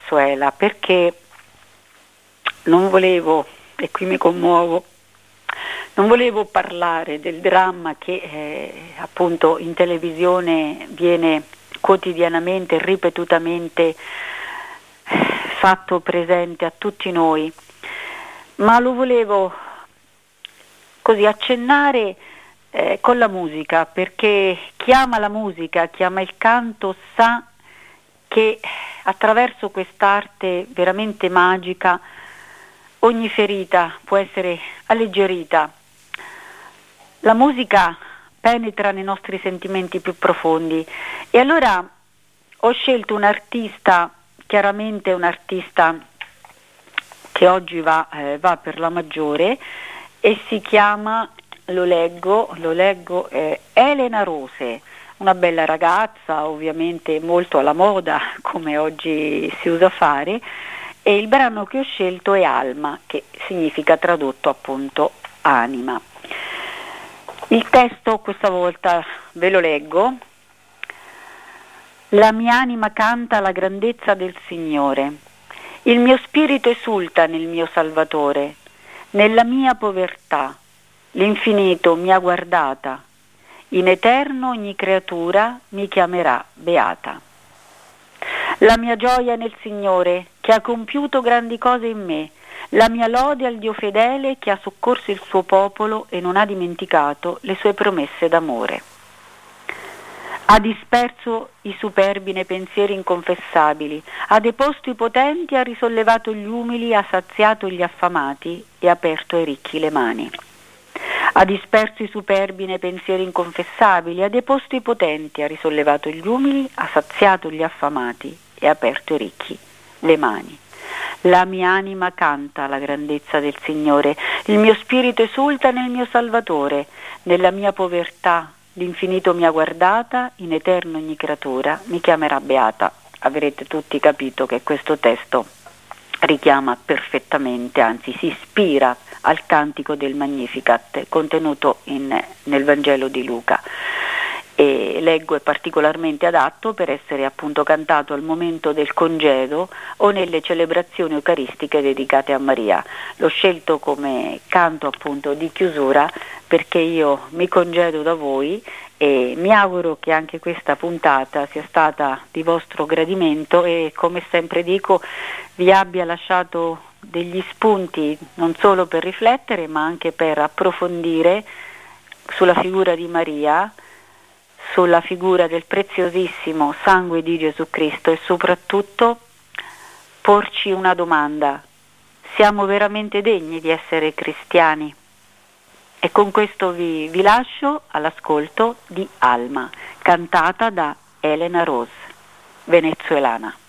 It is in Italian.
Venezuela, perché non volevo, e qui mi commuovo, non volevo parlare del dramma che appunto in televisione viene quotidianamente, ripetutamente fatto presente a tutti noi, ma lo volevo così accennare con la musica, perché chi ama la musica, chi ama il canto sa che attraverso quest'arte veramente magica ogni ferita può essere alleggerita. La musica penetra nei nostri sentimenti più profondi e allora ho scelto un artista, chiaramente un artista che oggi va per la maggiore, e si chiama, lo leggo, Elena Rose, una bella ragazza, ovviamente molto alla moda come oggi si usa fare, e il brano che ho scelto è Alma, che significa tradotto appunto anima. Il testo questa volta ve lo leggo. La mia anima canta la grandezza del Signore, il mio spirito esulta nel mio Salvatore, nella mia povertà l'infinito mi ha guardata, in eterno ogni creatura mi chiamerà beata. La mia gioia nel Signore che ha compiuto grandi cose in me, la mia lode al Dio fedele che ha soccorso il suo popolo e non ha dimenticato le sue promesse d'amore. Ha disperso i superbi nei pensieri inconfessabili, ha deposto i potenti, ha risollevato gli umili, ha saziato gli affamati e ha aperto ai ricchi le mani. Ha disperso i superbi nei pensieri inconfessabili, ha deposto i potenti, ha risollevato gli umili, ha saziato gli affamati e ha aperto ai ricchi le mani. La mia anima canta la grandezza del Signore, il mio spirito esulta nel mio Salvatore, nella mia povertà l'infinito mi ha guardata, in eterno ogni creatura mi chiamerà beata. Avrete tutti capito che questo testo richiama perfettamente, anzi si ispira al cantico del Magnificat contenuto nel Vangelo di Luca. E leggo è particolarmente adatto per essere appunto cantato al momento del congedo o nelle celebrazioni eucaristiche dedicate a Maria. L'ho scelto come canto appunto di chiusura perché io mi congedo da voi e mi auguro che anche questa puntata sia stata di vostro gradimento e, come sempre dico, vi abbia lasciato degli spunti non solo per riflettere ma anche per approfondire sulla figura di Maria, sulla figura del preziosissimo sangue di Gesù Cristo e soprattutto porci una domanda: siamo veramente degni di essere cristiani? E con questo vi lascio all'ascolto di Alma, cantata da Elena Rose, venezuelana.